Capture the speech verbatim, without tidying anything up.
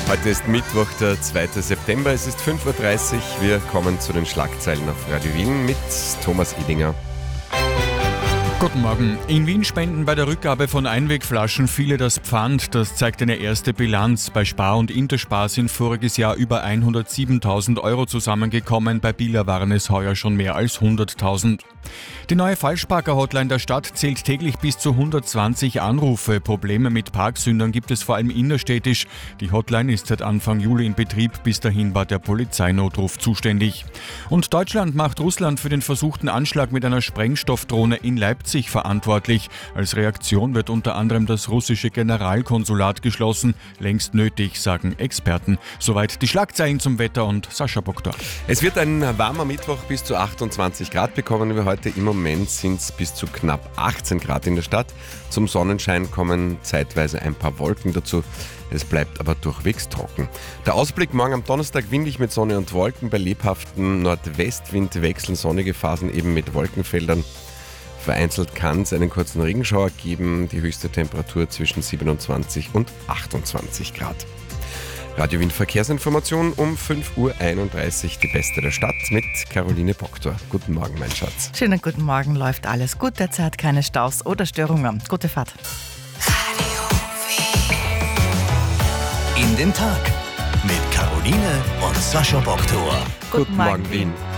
Heute ist Mittwoch, der zweite September. Es ist fünf Uhr dreißig. Wir kommen zu den Schlagzeilen auf Radio Wien mit Thomas Edinger. Guten Morgen. In Wien spenden bei der Rückgabe von Einwegflaschen viele das Pfand. Das zeigt eine erste Bilanz. Bei Spar und Interspar sind voriges Jahr über hundertsiebentausend Euro zusammengekommen. Bei Billa waren es heuer schon mehr als hunderttausend. Die neue Falschparker-Hotline der Stadt zählt täglich bis zu hundertzwanzig Anrufe. Probleme mit Parksündern gibt es vor allem innerstädtisch. Die Hotline ist seit Anfang Juli in Betrieb. Bis dahin war der Polizeinotruf zuständig. Und Deutschland macht Russland für den versuchten Anschlag mit einer Sprengstoffdrohne in Leipzig verantwortlich. Als Reaktion wird unter anderem das russische Generalkonsulat geschlossen. Längst nötig, sagen Experten. Soweit die Schlagzeilen zum Wetter und Sascha Boktor. Es wird ein warmer Mittwoch, bis zu achtundzwanzig Grad bekommen wir heute. Im Moment sind es bis zu knapp achtzehn Grad in der Stadt. Zum Sonnenschein kommen zeitweise ein paar Wolken dazu. Es bleibt aber durchwegs trocken. Der Ausblick: morgen am Donnerstag windig mit Sonne und Wolken. Bei lebhaftem Nordwestwind wechseln sonnige Phasen eben mit Wolkenfeldern. Vereinzelt kann es einen kurzen Regenschauer geben. Die höchste Temperatur zwischen siebenundzwanzig und achtundzwanzig Grad. Radio Wien Verkehrsinformation um fünf Uhr einunddreißig, die beste der Stadt mit Caroline Boktor. Guten Morgen, mein Schatz. Schönen guten Morgen, läuft alles gut derzeit, keine Staus oder Störungen. Gute Fahrt. In den Tag mit Caroline und Sascha Boktor. Guten Morgen, Wien.